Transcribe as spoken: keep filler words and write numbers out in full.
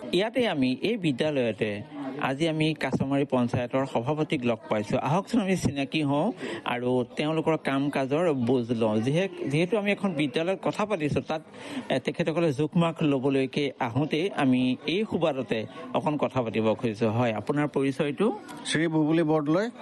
ইয়াতে আমি এই বিদ্যালয়তে আজি আমি কাছমাৰী পঞ্চায়তৰ সভাপতিক লগ পাইছোঁ। আহকচোন আমি চিনাকি হওঁ আৰু তেওঁলোকৰ কাম কাজৰ বুজ লওঁ। যিহে যিহেতু আমি এখন বিদ্যালয়ত কথা পাতিছোঁ, তাত তেখেতসকলে জোখমাখ ল'বলৈকে আহোঁতেই আমি এই সুবাদতে অকণ কথা পাতিব খুজিছোঁ। হয়, আপোনাৰ পৰিচয়টো? শ্ৰী বুবুলী বৰদলৈ।